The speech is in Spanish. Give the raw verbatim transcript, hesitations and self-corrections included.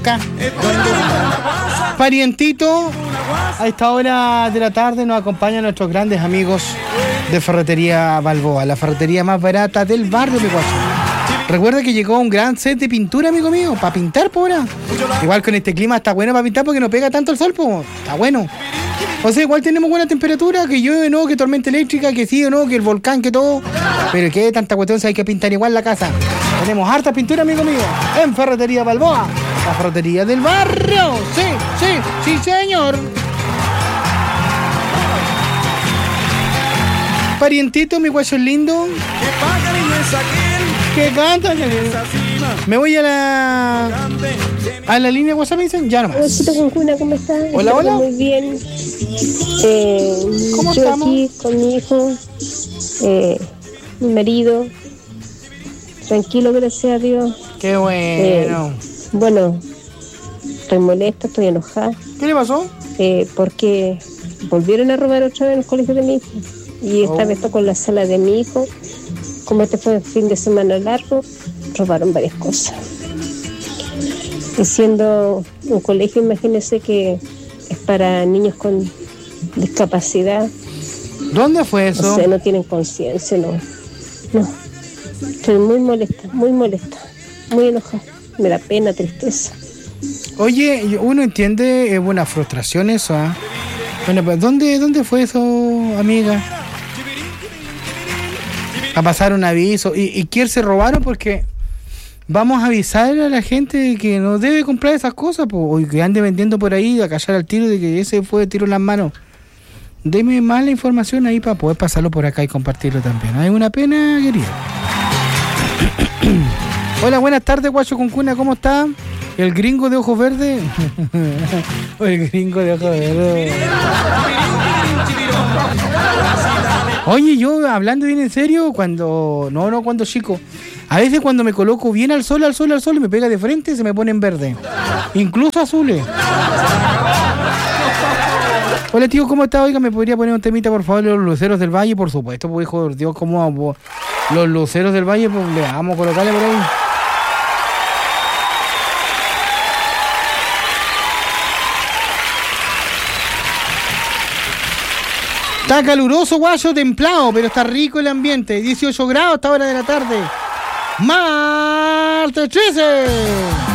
acá. Parientito, a esta hora de la tarde nos acompañan nuestros grandes amigos de Ferretería Balboa, la ferretería más barata del barrio, mi guacho. Recuerda que llegó un gran set de pintura, amigo mío, para pintar, pobra. Igual con este clima está bueno para pintar porque no pega tanto el sol, po. Está bueno. O sea, igual tenemos buena temperatura, que llueve, no, que tormenta eléctrica, que sí o no, que el volcán, que todo. Pero que tanta cuestión, hay que pintar igual la casa. Tenemos harta pintura, amigo mío, en Ferretería Balboa, la ferretería del barrio. Sí, sí, sí, señor. Parientito, mi guacho lindo. Que canta. Me voy a la a la línea WhatsApp, me dicen, ya nomás. Besito con cuna, ¿cómo estás? Hola, hola. Muy bien. Eh, ¿Cómo yo estamos? aquí con mi hijo, eh, mi marido, tranquilo, gracias a Dios. Qué bueno. Eh, bueno, estoy molesta, estoy enojada. ¿Qué le pasó? Eh, porque volvieron a robar otra vez en el colegio de mi hijo. Y esta Oh. vez tocó la sala de mi hijo. Como este fue un fin de semana largo, robaron varias cosas. Y siendo un colegio, imagínense que es para niños con discapacidad. ¿Dónde fue eso? O sea, no tienen conciencia, no. No. Estoy muy molesta, muy molesta, muy enojada. Me da pena, tristeza. Oye, uno entiende eh, buena frustración eso, ¿ah? Bueno, pues, ¿dónde, ¿dónde fue eso, amiga? A pasar un aviso. ¿Y, y quién se robaron? Porque vamos a avisar a la gente que no debe comprar esas cosas, po, o que ande vendiendo por ahí, a callar al tiro de que ese fue tiro en las manos. Deme más la información ahí para poder pasarlo por acá y compartirlo también. Hay una pena, querida. Hola, buenas tardes, guacho con cuna, ¿cómo está? ¿El gringo de ojos verdes? El gringo de ojos verdes. Oye, yo hablando bien en serio, cuando... No, no, cuando chico. A veces cuando me coloco bien al sol, al sol, al sol, y me pega de frente, se me pone en verde. Incluso azules. Hola, tío, ¿cómo está? Oiga, ¿me podría poner un temita, por favor, los luceros del valle? Por supuesto, pues, hijo de Dios, ¿cómo? Los luceros del valle, pues, le vamos a colocarle por ahí. Está caluroso, guayo, templado, pero está rico el ambiente. dieciocho grados a esta hora de la tarde. Martes trece.